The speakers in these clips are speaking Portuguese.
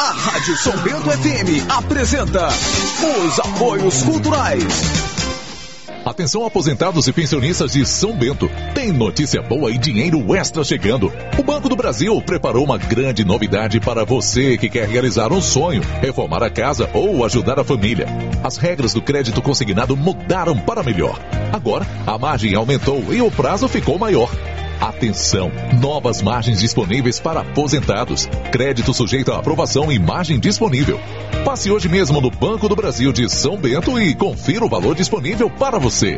A Rádio São Bento FM apresenta os apoios culturais. Atenção, aposentados e pensionistas de São Bento. Tem notícia boa e dinheiro extra chegando. O Banco do Brasil preparou uma grande novidade para você que quer realizar um sonho, reformar a casa ou ajudar a família. As regras do crédito consignado mudaram para melhor. Agora, a margem aumentou e o prazo ficou maior. Atenção, novas margens disponíveis para aposentados. Crédito sujeito à aprovação e margem disponível. Passe hoje mesmo no Banco do Brasil de São Bento e confira o valor disponível para você.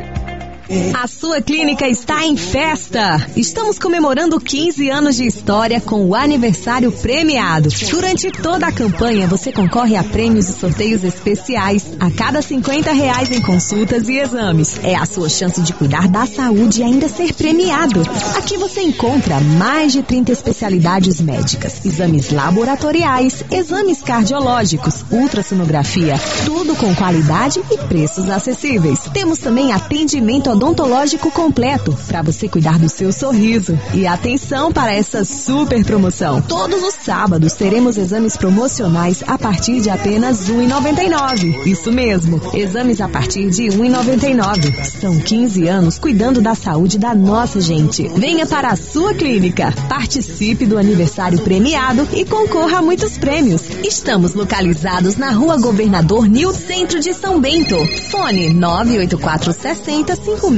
A sua clínica está em festa! Estamos comemorando 15 anos de história com o aniversário premiado. Durante toda a campanha, você concorre a prêmios e sorteios especiais a cada R$50 em consultas e exames. É a sua chance de cuidar da saúde e ainda ser premiado. Aqui você encontra mais de 30 especialidades médicas, exames laboratoriais, exames cardiológicos, ultrassonografia, tudo com qualidade e preços acessíveis. Temos também atendimento odontológico completo para você cuidar do seu sorriso. E atenção para essa super promoção. Todos os sábados teremos exames promocionais a partir de apenas R$1,99. Isso mesmo, exames a partir de R$1,99. São 15 anos cuidando da saúde da nossa gente. Venha para a sua clínica, participe do aniversário premiado e concorra a muitos prêmios. Estamos localizados na Rua Governador Nil, centro de São Bento. Fone 98460 5656.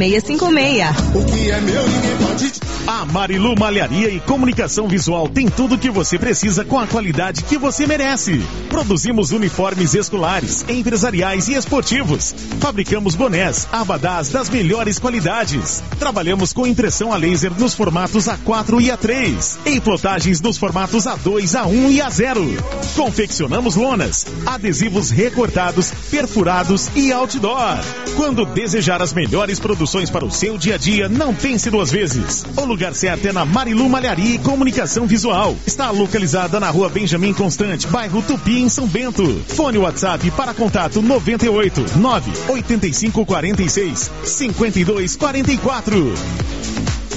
O que é meu, ninguém pode. A Marilu Malharia e Comunicação Visual tem tudo o que você precisa com a qualidade que você merece. Produzimos uniformes escolares, empresariais e esportivos. Fabricamos bonés, abadás das melhores qualidades. Trabalhamos com impressão a laser nos formatos A4 e A3. Em plotagens nos formatos A2, A1 e A0. Confeccionamos lonas, adesivos recortados, perfurados e outdoor. Quando desejar as melhores produções para o seu dia a dia, não pense duas vezes. O lugar certo é na Marilu Malharia e Comunicação Visual. Está localizada na Rua Benjamin Constante, bairro Tupi, em São Bento. Fone WhatsApp para contato 98 98546 5244.